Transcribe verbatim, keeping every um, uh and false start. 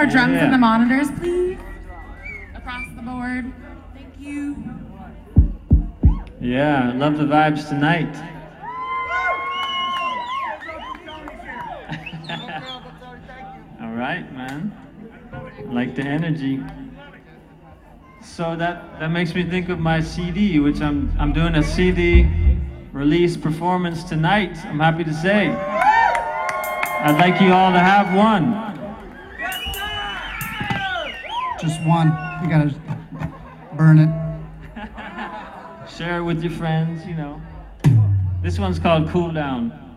more drums yeah. in the monitors, please? Across the board. Thank you. Yeah, love the vibes tonight. All right, man. I like the energy. So that, that makes me think of my C D, which I'm I'm doing a C D release performance tonight, I'm happy to say. I'd like you all to have one. Just one. You gotta burn it. Share it with your friends, you know. This one's called Cool Down.